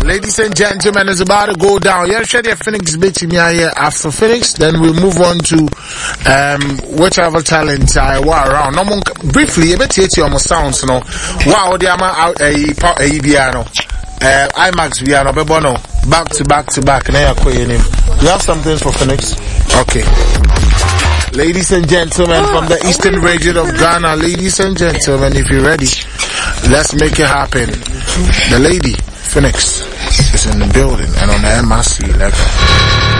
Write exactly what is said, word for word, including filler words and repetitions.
Ladies and gentlemen, it's about to go down. Yeah, share the Phoenix beat me here. After Phoenix, then we move on to um whichever talent I were around. No more briefly, a bit here almost sounds no. Wow, the ama out a a piano. Uh, IMAX piano, Bebono, back to back to back. You have some things for Phoenix? Okay. Ladies and gentlemen, from the eastern region of Ghana, ladies and gentlemen, if you're ready, let's make it happen. The lady, Phoenix, is in the building and on the M R C level.